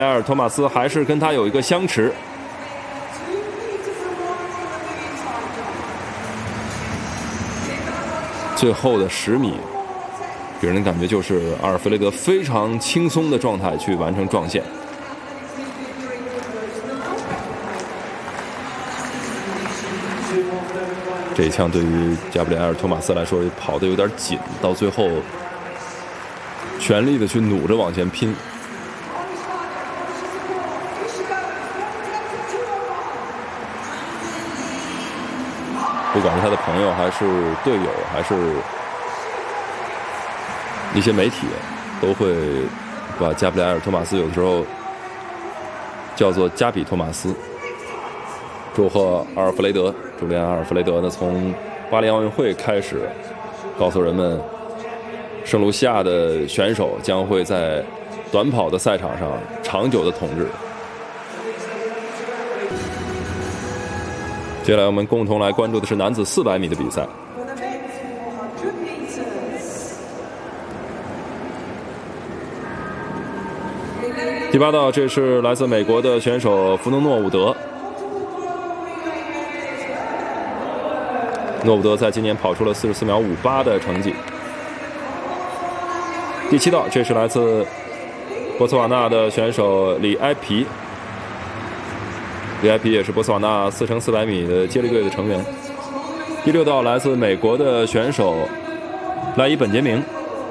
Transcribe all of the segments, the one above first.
埃尔·托马斯还是跟他有一个相持。最后的10米，给人的感觉就是阿尔弗雷德非常轻松的状态去完成撞线。这一枪对于加布里埃尔·托马斯来说跑得有点紧，到最后全力的去努着往前拼。不管是他的朋友，还是队友，还是一些媒体，都会把加布里埃尔·托马斯有的时候叫做加比托马斯。祝贺阿尔弗雷德，朱利安·阿尔弗雷德呢，从巴黎奥运会开始，告诉人们，圣卢西亚的选手将会在短跑的赛场上长久的统治。接下来我们共同来关注的是男子400米的比赛。第8道，这是来自美国的选手弗农诺伍德。诺伍德在今年跑出了44秒58的成绩。第7道，这是来自波茨瓦纳的选手里埃皮。里埃皮也是波茨瓦纳4x400米的接力队的成员。第6道，来自美国的选手赖伊本杰明。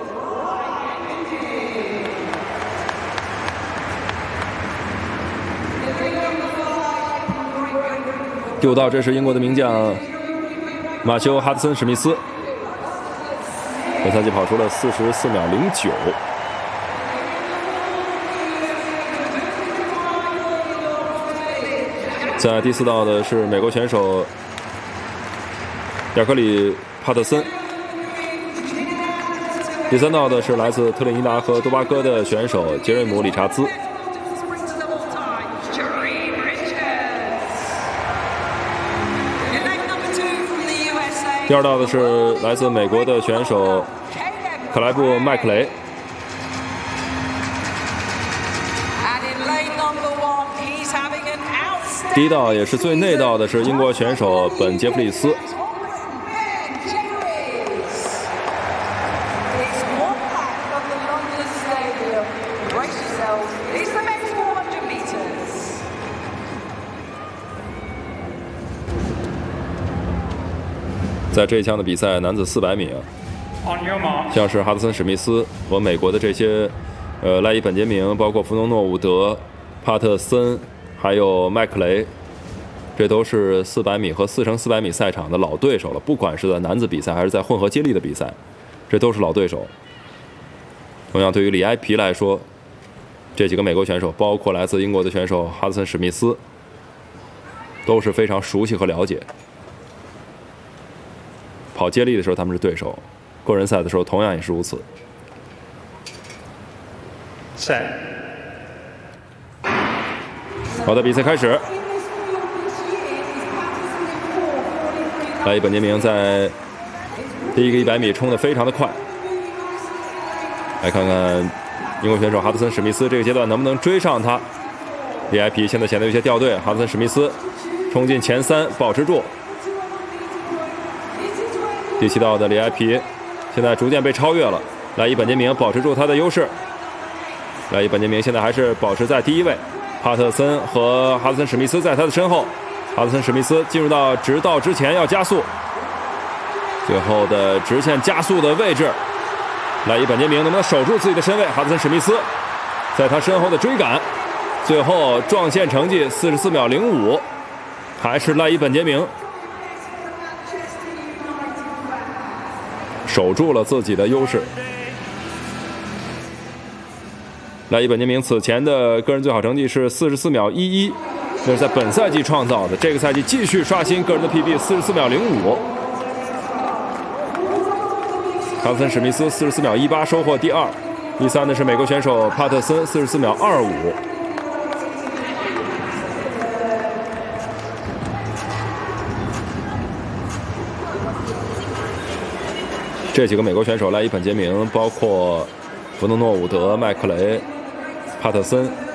第5道，这是英国的名将马修·哈德森·史密斯，本赛季跑出了44秒09。在第4道的是美国选手亚克里·帕特森。第3道的是来自特立尼达和多巴哥的选手杰瑞姆·理查兹。第2道的是来自美国的选手克莱布·麦克雷。第1道也是最内道的是英国选手本·杰弗里斯。在这一项的比赛，男子400米像是哈德森·史密斯和美国的这些赖伊本杰明，包括弗农诺伍德、帕特森，还有麦克雷，这都是400米和4x400米赛场的老对手了。不管是在男子比赛还是在混合接力的比赛，这都是老对手。同样，对于里埃皮来说，这几个美国选手，包括来自英国的选手哈德森·史密斯，都是非常熟悉和了解。跑接力的时候他们是对手，个人赛的时候同样也是如此。好的，比赛开始。赖伊本杰明在第一个100米冲得非常的快。来看看英国选手哈德森·史密斯这个阶段能不能追上他。里埃皮现在显得有些掉队，哈德森·史密斯冲进前3，保持住。第7道的里埃皮现在逐渐被超越了，赖伊本杰明保持住他的优势。赖伊本杰明现在还是保持在第1位，帕特森和哈德森·史密斯在他的身后。哈德森·史密斯进入到直道之前要加速，最后的直线加速的位置，赖伊本杰明能不能守住自己的身位？哈德森·史密斯在他身后的追赶，最后撞线成绩44秒05，还是赖伊本杰明守住了自己的优势。赖伊本杰明此前的个人最好成绩是44秒11，这是在本赛季创造的，这个赛季继续刷新个人的 PB 44秒05。哈德森·史密斯44秒18收获第2，第3的是美国选手帕特森44秒25。这几个美国选手赖伊本杰明，包括弗农诺伍德、麦克雷、帕特森